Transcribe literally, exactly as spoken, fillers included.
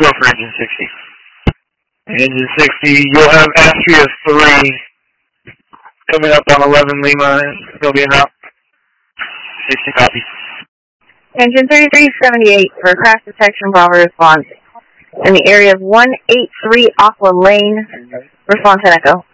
Go for engine sixty. Engine sixty, you'll have Astrea three coming up on eleven Lima. There'll be enough. sixty copy. Engine thirty-three seventy-eight for crash detection, Bravo response. In the area of one eighty-three Aqua Lane, response and echo.